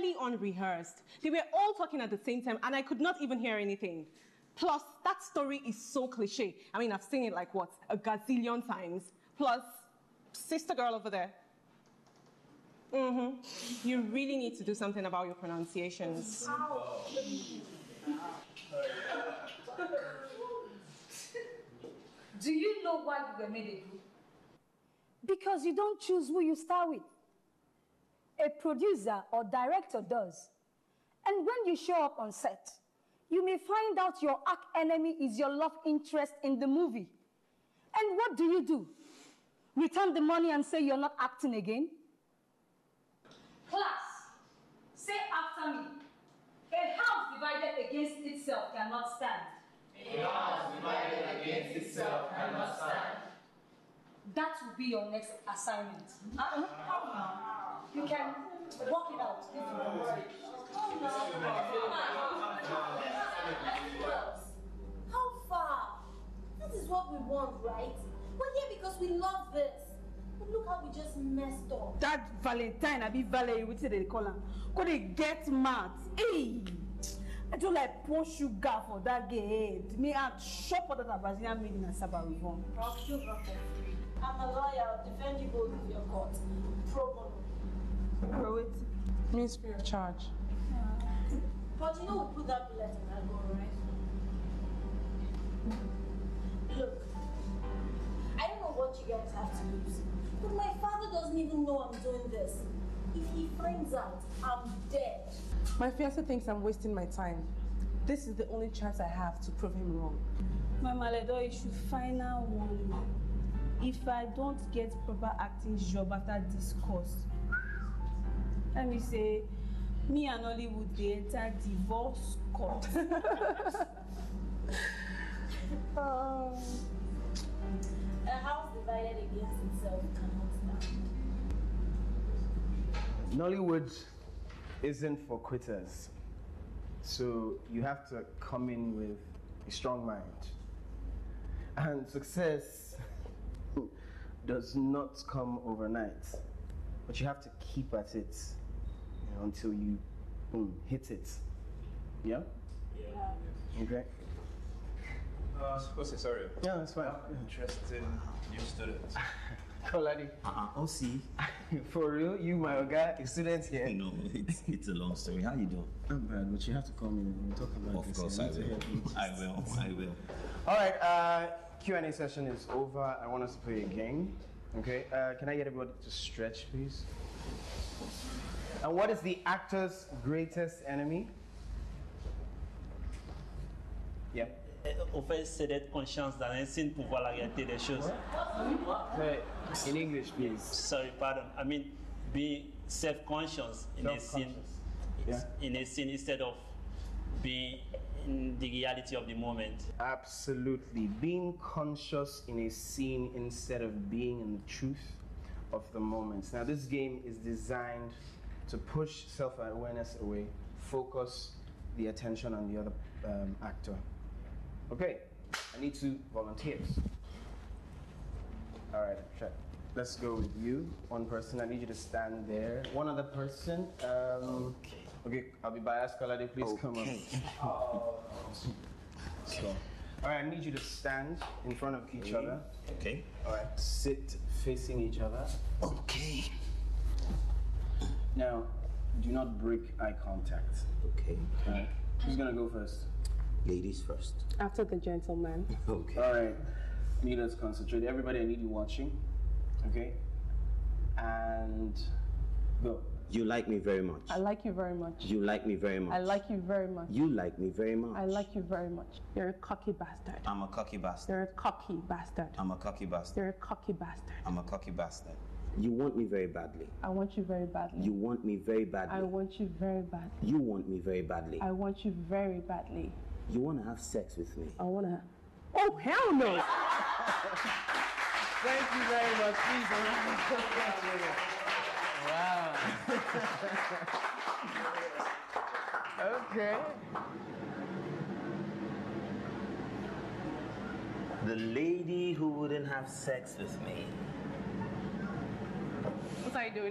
clearly unrehearsed. They were all talking at the same time, and I could not even hear anything. Plus, that story is so cliche. I mean, I've seen it like, what, a gazillion times. Plus, sister girl over there. You really need to do something about your pronunciations. Do you know why you were made a group? Because you don't choose who you start with. A producer or director does. And when you show up on set, you may find out your arch enemy is your love interest in the movie. And what do? Return the money and say you're not acting again? Class, say after me. A house divided against itself cannot stand. A house divided against itself cannot stand. That will be your next assignment. You can work it out if you want. How far? This is what we want, right? We're here because we love this. But look how we just messed up. That Valentine, I be Valerie, what they call her. Could they get mad? Hey! I don't like pour sugar for that head. Me and shop for that Brazilian made in a Saba reform. I'll show her for free. I'm a lawyer. I'll defend you both if you're caught. Pro bono. Wait. Means free of charge. But you know we put that bullet in that gun, right? Look, I don't know what you guys have to lose, but my father doesn't even know I'm doing this. If he finds out, I'm dead. My fiancé thinks I'm wasting my time. This is the only chance I have to prove him wrong. Mama Ledo, you should find out one. If I don't get proper acting job after this course, let me say, me and Hollywood, they enter divorce court. A house divided against itself cannot stand. Nollywood isn't for quitters. So you have to come in with a strong mind. And success does not come overnight. But you have to keep at it, until you hit it. Yeah? Yeah. Okay. Sorry. Yeah, that's fine. Interesting new students. Koladi. OC. For real? You, my guy, a student here? No, it's a long story. How you doing? I'm bad, but you have to come in and talk about Of this. course I will. I will. All right, Q&A session is over. I want us to play a game. Okay, can I get everybody to stretch, please? And what is the actor's greatest enemy? Yeah. Au fait, c'est d'être conscience dans un signe pour voir la réalité des choses. In English, please. Sorry, pardon. I mean, be self-conscious in a scene, in a scene instead of being in the reality of the moment. Absolutely. Being conscious in a scene instead of being in the truth of the moment. Now, this game is designed to push self-awareness away, focus the attention on the other actor. Okay, I need 2 volunteers. All right, check. Let's go with you. One person, I need you to stand there. One other person. Okay, I'll be biased. Kalade, please come up. So, all right, I need you to stand in front of each other. Okay. All right, sit facing each other. Okay. Now, do not break eye contact. Okay. All right. Who's gonna go first? Ladies first. After the gentleman. Okay. All right. I need us to concentrate. Everybody, I need you watching. Okay. And go. You like me very much. I like you very much. You like me very much. I like you very much. You like me very much. I like you very much. You're a cocky bastard. I'm a cocky bastard. You're a cocky bastard. I'm a cocky bastard. You're a cocky bastard. I'm a cocky bastard. You want me very badly. I want you very badly. You want me very badly. I want you very badly. You want me very badly. I want you very badly. You want to have sex with me. I want to. Oh, hell no! Thank you very much. Please, wow. Okay. The lady who wouldn't have sex with me. What are you doing?